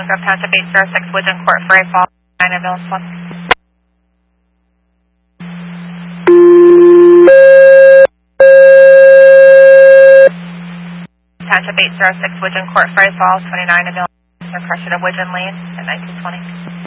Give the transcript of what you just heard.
Bastrop Township 806, Widgeon Court, Ferry Falls, 9 ambulance 1. Township 806, Widgeon Court, Ferry Falls, 29 ambulance, pressure to Widgeon Lane at 1920.